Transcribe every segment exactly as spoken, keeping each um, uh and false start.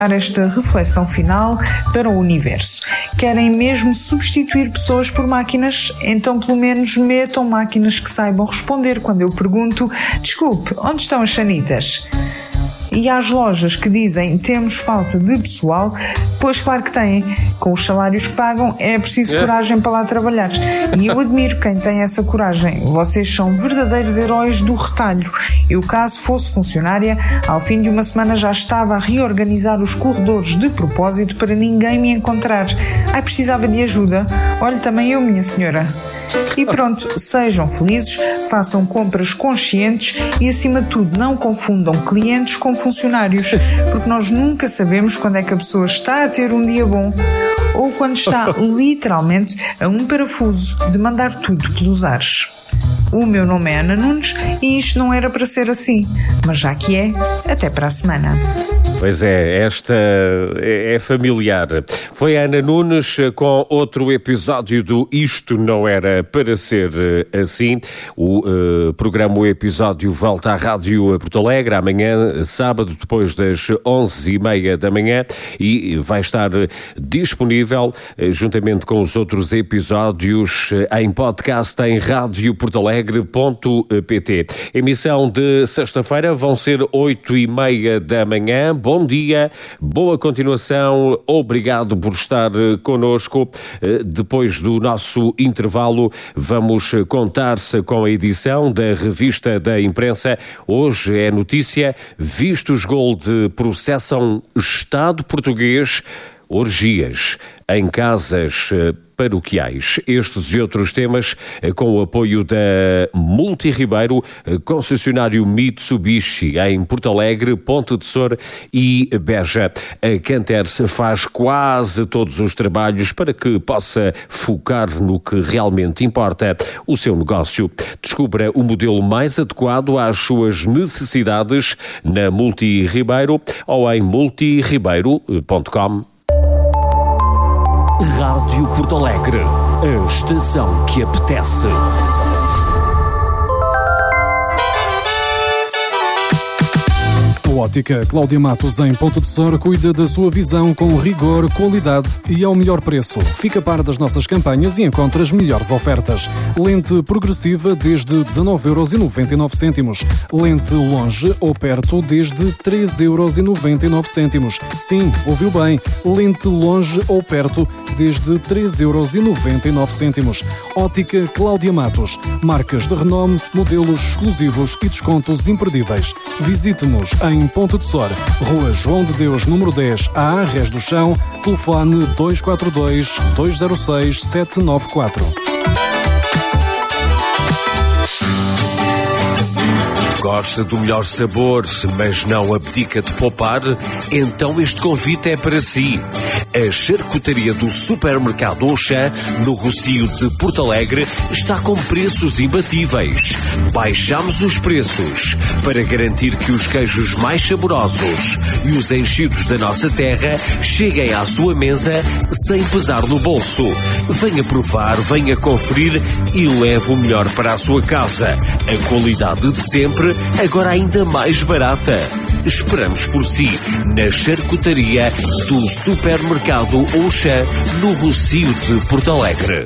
esta reflexão final para o universo. Querem mesmo substituir pessoas por máquinas? Então pelo menos metam máquinas que saibam responder quando eu pergunto: desculpe, onde estão as sanitas? E às lojas que dizem temos falta de pessoal, pois claro que têm. Com os salários que pagam é preciso coragem para lá trabalhar. E eu admiro quem tem essa coragem. Vocês são verdadeiros heróis do retalho. Eu, caso fosse funcionária, ao fim de uma semana já estava a reorganizar os corredores de propósito para ninguém me encontrar. Ai, precisava de ajuda. Olhe, também eu, minha senhora. E pronto, sejam felizes, façam compras conscientes e, acima de tudo, não confundam clientes com funcionários, porque nós nunca sabemos quando é que a pessoa está a ter um dia bom ou quando está literalmente a um parafuso de mandar tudo pelos ares. O meu nome é Ana Nunes e isto não era para ser assim, mas já que é, até para a semana. Pois é, esta é familiar. Foi a Ana Nunes com outro episódio do Isto Não Era Para Ser Assim. O uh, programa, o episódio, volta à Rádio Porto Alegre amanhã, sábado, depois das onze e meia da manhã, e vai estar disponível, juntamente com os outros episódios, em podcast em rádio porto alegre ponto pt. Emissão de sexta-feira vão ser oito e meia da manhã. Bom dia, boa continuação, obrigado por estar connosco. Depois do nosso intervalo, vamos contar-se com a edição da Revista da Imprensa. Hoje é notícia: Vistos Gold processam Estado português, orgias em casas paroquiais. Estes e outros temas com o apoio da Multi Ribeiro, concessionário Mitsubishi em Porto Alegre, Ponte de Sor e Beja. A Canterse faz quase todos os trabalhos para que possa focar no que realmente importa, o seu negócio. Descubra o modelo mais adequado às suas necessidades na Multi Ribeiro ou em multi ribeiro ponto com. Rádio Porto Alegre, a estação que apetece. A Ótica Cláudia Matos em Ponte de Sor cuida da sua visão com rigor, qualidade e ao melhor preço. Fica a par das nossas campanhas e encontra as melhores ofertas. Lente progressiva desde dezanove euros e noventa e nove cêntimos. Lente longe ou perto desde treze euros e noventa e nove cêntimos. Sim, ouviu bem. Lente longe ou perto desde treze euros e noventa e nove cêntimos. Ótica Cláudia Matos. Marcas de renome, modelos exclusivos e descontos imperdíveis. Visite-nos em Ponte de Sor, Rua João de Deus, número dez, a Arres do Chão, telefone dois quatro dois, dois zero seis, sete nove quatro. Gosta do melhor sabor, mas não abdica de poupar? Então este convite é para si. A charcutaria do Supermercado Auchan, no Rocio de Porto Alegre, está com preços imbatíveis. Baixamos os preços para garantir que os queijos mais saborosos e os enchidos da nossa terra cheguem à sua mesa sem pesar no bolso. Venha provar, venha conferir e leve o melhor para a sua casa. A qualidade de sempre, agora ainda mais barata. Esperamos por si na charcutaria do Supermercado Auchan, no Rocio de Porto Alegre.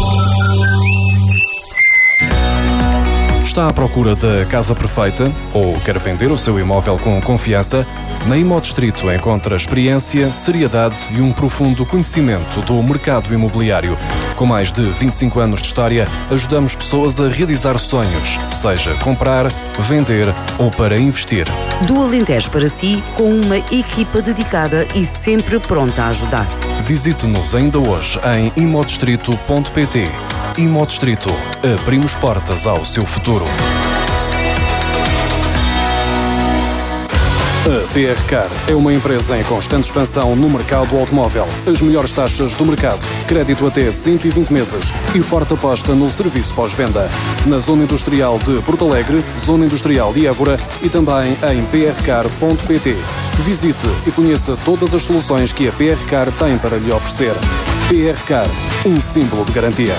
Está à procura da casa perfeita ou quer vender o seu imóvel com confiança? Na Imodistrito encontra experiência, seriedade e um profundo conhecimento do mercado imobiliário. Com mais de vinte e cinco anos de história, ajudamos pessoas a realizar sonhos, seja comprar, vender ou para investir. Do Alentejo para si, com uma equipa dedicada e sempre pronta a ajudar. Visite-nos ainda hoje em imodistrito ponto pt. Imodistrito, abrimos portas ao seu futuro. A P R Car é uma empresa em constante expansão no mercado automóvel. As melhores taxas do mercado, crédito até cento e vinte meses e forte aposta no serviço pós-venda. Na Zona Industrial de Porto Alegre, Zona Industrial de Évora e também em p r car ponto pt. Visite e conheça todas as soluções que a P R Car tem para lhe oferecer. P R Car, um símbolo de garantia.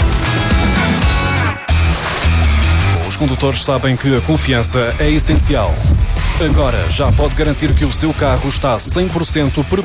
Os condutores sabem que a confiança é essencial. Agora já pode garantir que o seu carro está cem por cento preparado